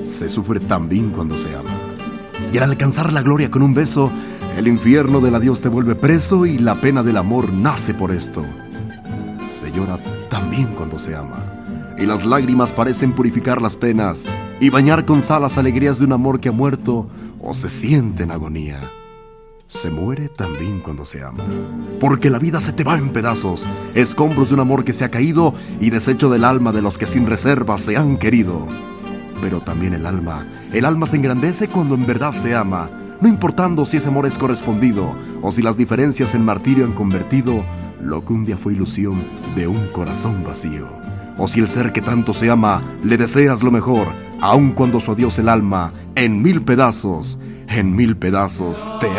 se sufre también cuando se ama. Y al alcanzar la gloria con un beso, el infierno del adiós te vuelve preso y la pena del amor nace por esto. Se llora también cuando se ama, y las lágrimas parecen purificar las penas y bañar con sal las alegrías de un amor que ha muerto o se siente en agonía. Se muere también cuando se ama, porque la vida se te va en pedazos, escombros de un amor que se ha caído y desecho del alma de los que sin reserva se han querido. Pero también el alma se engrandece cuando en verdad se ama, no importando si ese amor es correspondido o si las diferencias en martirio han convertido lo que un día fue ilusión de un corazón vacío. O si el ser que tanto se ama le deseas lo mejor, aun cuando su adiós el alma en mil pedazos te